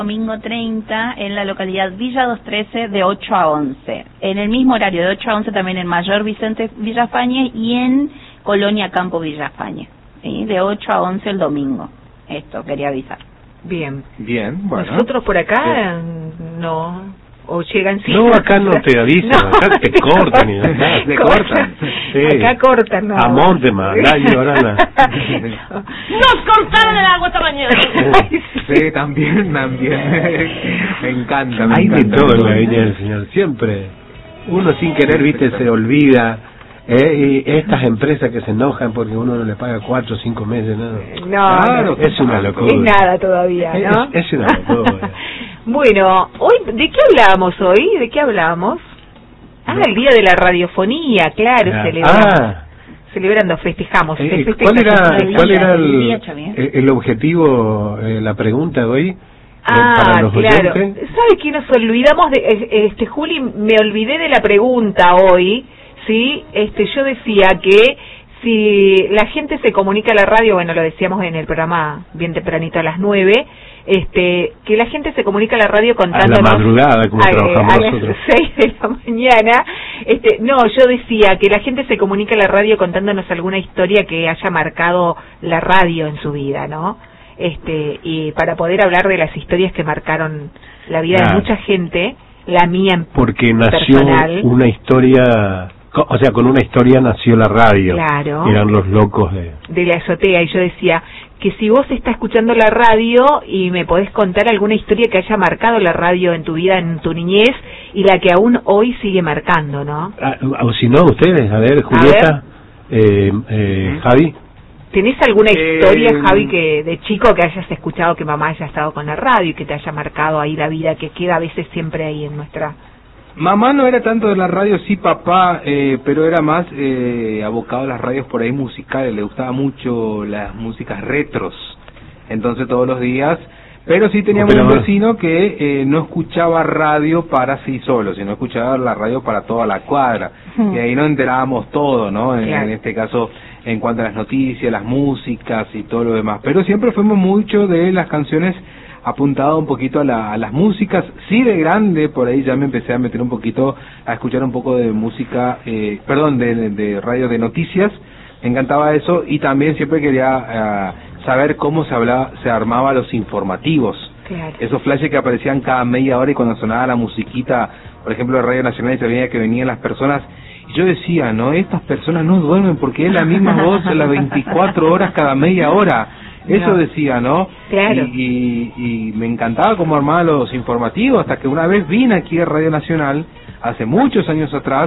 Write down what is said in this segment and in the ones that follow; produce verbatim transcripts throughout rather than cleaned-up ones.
Domingo treinta en la localidad Villa doscientos trece de ocho a once. En el mismo horario de ocho a once también en Mayor Vicente Villafañe y en Colonia Campo Villafañe. ¿Sí? De ocho a once el domingo. Esto quería avisar. Bien. Bien, bueno. Nosotros por acá Bien. no... O llegan sin... No, acá no te avisan, No. acá te cortan y acá te cortan. Sí. Acá cortan, no. Amor de Malayo, ahora la... ¡Nos cortaron el agua esta mañana! Sí, también, también. Me encanta, me Hay de encanta. todo en la viña del Señor, siempre. Uno sin querer, viste, se olvida. Eh, y estas empresas que se enojan porque uno no le paga cuatro o cinco meses, ¿no? No, Claro, no, Es una locura. es nada todavía, ¿no? Es, es una locura. Bueno, hoy, ¿de qué hablábamos hoy? ¿De qué hablábamos? Ah, el Día de la Radiofonía, claro, Ah, celebrando, ah. celebrando, festejamos. Eh, se festeja ¿Cuál era, el día. cuál era el el, día, Xavier. el, el objetivo, eh, la pregunta de hoy? eh, Ah, para los claro. oyentes? ¿Sabe qué nos olvidamos de, eh, este Juli, me olvidé de la pregunta hoy, ¿sí? Este, yo decía que si la gente se comunica a la radio, bueno, lo decíamos en el programa bien tempranito a las nueve, este, que la gente se comunica a la radio contándonos... A la madrugada, como a, trabajamos a las nosotros. seis de la mañana. Este, no, yo decía que la gente se comunica a la radio contándonos alguna historia que haya marcado la radio en su vida, ¿no? Este, y para poder hablar de las historias que marcaron la vida Claro. de mucha gente, la mía en Porque nació personal. una historia, co- o sea, con una historia nació la radio. Claro. Eran los locos de... de la azotea, y yo decía que si vos estás escuchando la radio y me podés contar alguna historia que haya marcado la radio en tu vida, en tu niñez, y la que aún hoy sigue marcando, ¿no? Ah, o si no, ustedes, a ver, Julieta, eh, eh, Javi. ¿Tenés alguna Eh, historia, Javi, que de chico que hayas escuchado que mamá haya estado con la radio y que te haya marcado ahí la vida, que queda a veces siempre ahí en nuestra... Mamá no era tanto de la radio, sí papá, eh, pero era más eh, abocado a las radios por ahí musicales, le gustaba mucho las músicas retros, entonces todos los días, pero sí teníamos Pero- un vecino que eh, no escuchaba radio para sí solo, sino escuchaba la radio para toda la cuadra, y ahí nos enterábamos todo, ¿no? En, Claro. en este caso, en cuanto a las noticias, las músicas y todo lo demás, pero siempre fuimos mucho de las canciones apuntado un poquito a, la, a las músicas, sí de grande, por ahí ya me empecé a meter un poquito, a escuchar un poco de música, eh, perdón, de, de, de radio de noticias, me encantaba eso, y también siempre quería uh, saber cómo se hablaba, se armaba los informativos, Claro. esos flashes que aparecían cada media hora y cuando sonaba la musiquita, por ejemplo de Radio Nacional, y se veía que venían las personas, y yo decía, no, estas personas no duermen porque es la misma voz a las veinticuatro horas cada media hora. Eso No. decía, ¿no? Claro. Y, y, y me encantaba cómo armaba los informativos, hasta que una vez vine aquí a Radio Nacional, hace muchos años atrás,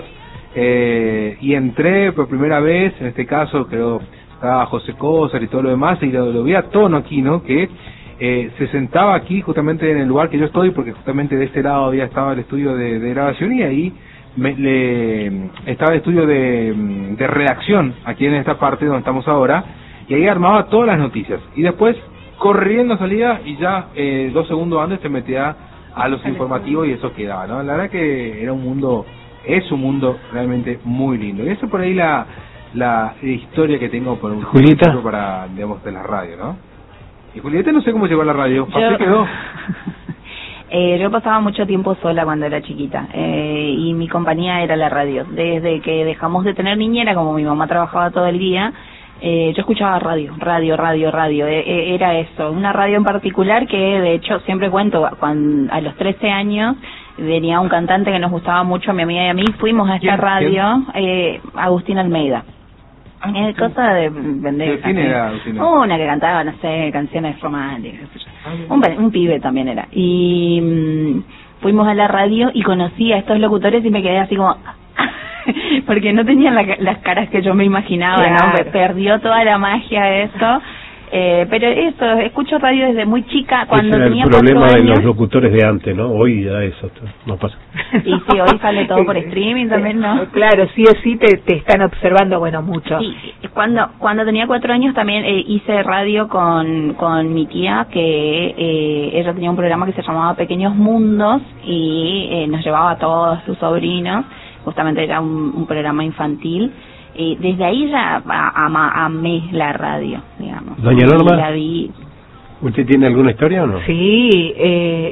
eh, y entré por primera vez, en este caso creo estaba José Cósar y todo lo demás, y lo, lo vi a tono aquí, ¿no? Que eh, se sentaba aquí justamente en el lugar que yo estoy, porque justamente de este lado había estado el estudio de, de grabación, y ahí me, le, estaba el estudio de, de redacción, aquí en esta parte donde estamos ahora, y ahí armaba todas las noticias, y después corriendo salía y ya eh, dos segundos antes se metía a los informativos y eso quedaba, ¿no? La verdad que era un mundo, es un mundo realmente muy lindo, y eso por ahí la la historia que tengo por un Julieta. futuro para, digamos, de la radio, ¿no? Y Julieta no sé cómo llegó a la radio, ¿para Yo- qué quedó? Eh, yo pasaba mucho tiempo sola cuando era chiquita eh, y mi compañía era la radio. Desde que dejamos de tener niñera, como mi mamá trabajaba todo el día, eh, yo escuchaba radio, radio, radio, radio. Eh, eh, era eso, una radio en particular que de hecho siempre cuento, cuando, a los trece años venía un cantante que nos gustaba mucho, a mi amiga y a mí, fuimos a esta ¿Quién? radio, eh, Agustín Almeida. Ah, Es cosa de vender. ¿De quién era Agustín? Una que cantaba, no sé, canciones románticas, qué sé yo. Un, pe- un pibe también era. Y mm, fuimos a la radio y conocí a estos locutores y me quedé así como... porque no tenían la- las caras que yo me imaginaba, Claro. ¿no? Pe- Perdió toda la magia eso. Eh, pero eso, escucho radio desde muy chica, cuando Ese era el tenía problema cuatro de años. los locutores de antes, ¿no? Hoy ya eso no pasa. Y sí, hoy sale todo por streaming también, ¿no? Claro, sí o sí te, te están observando, bueno, mucho. Sí, cuando cuando tenía cuatro años también eh, hice radio con, con mi tía, que eh, ella tenía un programa que se llamaba Pequeños Mundos y eh, nos llevaba a todos sus sobrinos, justamente era un, un programa infantil. Eh, desde ahí ya a- ama- amé la radio, digamos. Doña Norma. Y la vi. ¿Usted tiene alguna historia o no? Sí, eh,